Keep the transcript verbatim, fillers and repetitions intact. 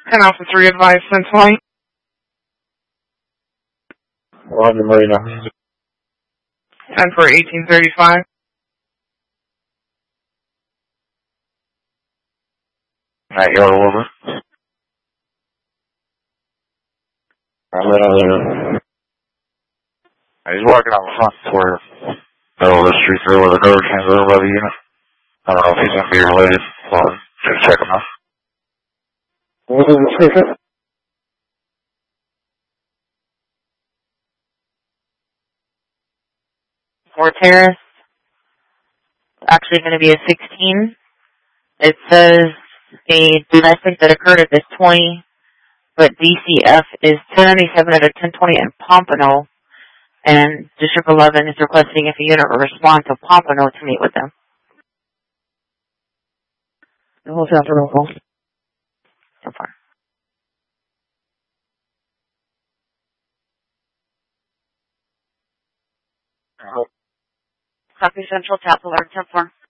ten Alpha three advised, ten twenty. Roger, Marina. ten for eighteen thirty-five. Night yard over. I let him. He's walking on the front square. Middle of the street there where the door came over by the unit. I don't know if he's going to be related. So I'll just check him out. What is the ticket? Four Terrace. Actually going to be a sixteen. It says a domestic that occurred at this twenty, but D C F is ten ninety-seven at a ten twenty in Pompano, and District eleven is requesting if a unit will respond to Pompano to meet with them. Hold down for roll call. So far. Copy Central, tap alert, ten four.